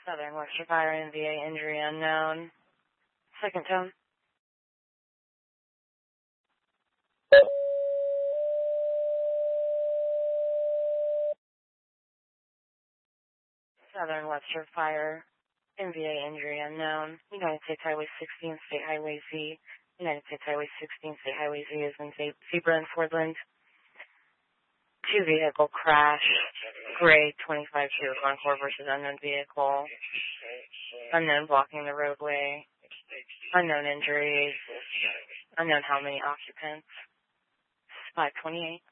Southern Western Fire and VA injury unknown. Second tone. Southern Western Fire and VA injury unknown. United States Highway 16, State Highway Z. United States Highway 16, State Highway Z is in Zebra and Fordland. Two-vehicle crash. Gray 25 Chevy Encore versus unknown vehicle. Unknown blocking the roadway. Unknown injuries. Unknown how many occupants. 528.